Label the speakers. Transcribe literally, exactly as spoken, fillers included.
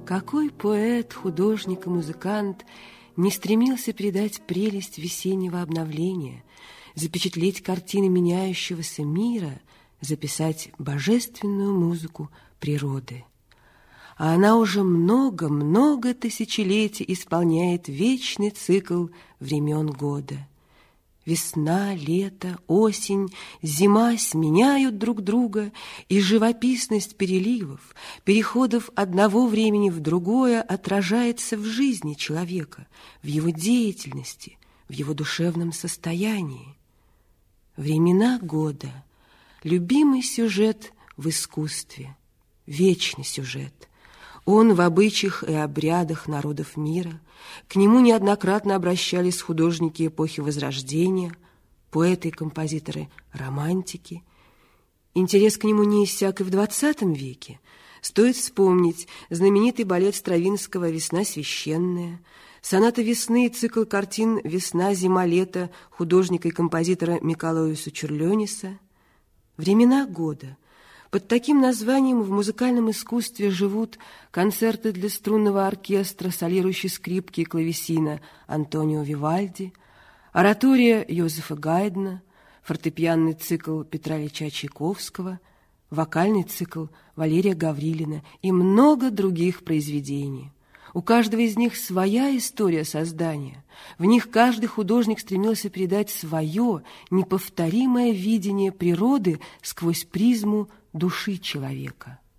Speaker 1: Какой поэт, художник и музыкант не стремился передать прелесть весеннего обновления, запечатлеть картины меняющегося мира, записать божественную музыку природы. А она уже много-много тысячелетий исполняет вечный цикл времен года. Весна, лето, осень, зима сменяют друг друга, и живописность переливов, переходов одного времени в другое отражается в жизни человека, в его деятельности, в его душевном состоянии. Времена года — любимый сюжет в искусстве, вечный сюжет. Он в обычаях и обрядах народов мира. К нему неоднократно обращались художники эпохи Возрождения, поэты и композиторы романтики. Интерес к нему не иссяк и в двадцатом веке. Стоит вспомнить знаменитый балет Стравинского «Весна священная», соната весны и цикл картин «Весна, зима, лето» художника и композитора Миколоиуса Чурлёниса. Времена года. Под таким названием в музыкальном искусстве живут концерты для струнного оркестра, солирующей скрипки и клавесина Антонио Вивальди, оратория Йозефа Гайдна, фортепианный цикл Петра Ильича Чайковского, вокальный цикл Валерия Гаврилина и много других произведений. У каждого из них своя история создания. В них каждый художник стремился передать свое неповторимое видение природы сквозь призму души человека.